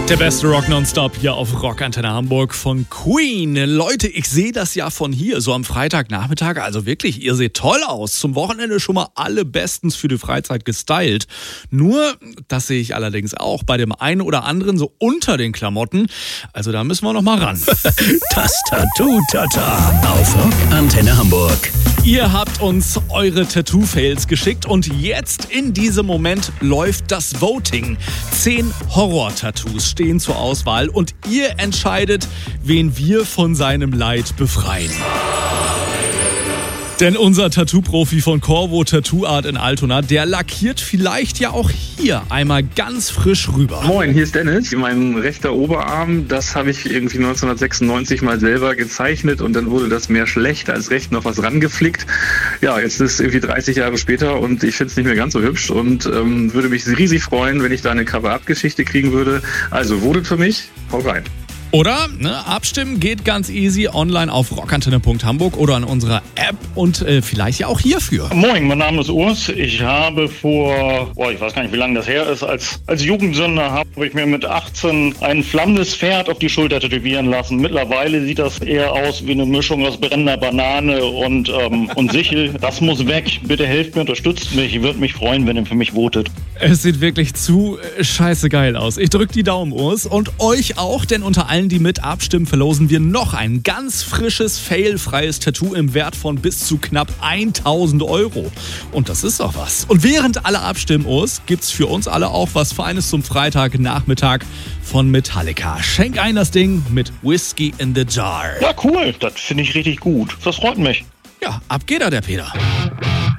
Der beste Rock nonstop hier auf Rockantenne Hamburg von Queen. Leute, ich sehe das ja von hier, so am Freitagnachmittag. Also wirklich, ihr seht toll aus. Zum Wochenende schon mal alle bestens für die Freizeit gestylt. Nur, das sehe ich allerdings auch bei dem einen oder anderen so unter den Klamotten. Also da müssen wir noch mal ran. Das Tattoo-Tata auf Rockantenne Hamburg. Ihr habt uns eure Tattoo-Fails geschickt und jetzt in diesem Moment läuft das Voting. 10 Horror-Tattoos stehen zur Auswahl und ihr entscheidet, wen wir von seinem Leid befreien. Denn unser Tattoo-Profi von Corvo Tattoo Art in Altona, der lackiert vielleicht ja auch hier einmal ganz frisch rüber. Moin, hier ist Dennis. Mein rechter Oberarm, das habe ich irgendwie 1996 mal selber gezeichnet und dann wurde das mehr schlecht als recht noch was rangeflickt. Ja, jetzt ist es irgendwie 30 Jahre später und ich finde es nicht mehr ganz so hübsch und würde mich riesig freuen, wenn ich da eine Cover-Up-Geschichte kriegen würde. Also votet für mich, haut rein. Oder, abstimmen geht ganz easy online auf rockantenne.hamburg oder an unserer App und vielleicht ja auch hierfür. Moin, mein Name ist Urs. Ich habe vor, ich weiß gar nicht, wie lange das her ist, als Jugendsünder habe ich mir mit 18 ein flammendes Pferd auf die Schulter tätowieren lassen. Mittlerweile sieht das eher aus wie eine Mischung aus brennender Banane und Sichel. Das muss weg. Bitte helft mir, unterstützt mich. Ich würde mich freuen, wenn ihr für mich votet. Es sieht wirklich zu scheiße geil aus. Ich drück die Daumen, Urs, und euch auch, denn unter allen, die mit abstimmen, verlosen wir noch ein ganz frisches, failfreies Tattoo im Wert von bis zu knapp 1.000 Euro. Und das ist doch was. Und während alle abstimmen, Urs, gibt's für uns alle auch was Feines zum Freitagnachmittag von Metallica. Schenk ein das Ding mit Whiskey in the Jar. Ja, cool. Das finde ich richtig gut. Das freut mich. Ja, ab geht er, der Peter.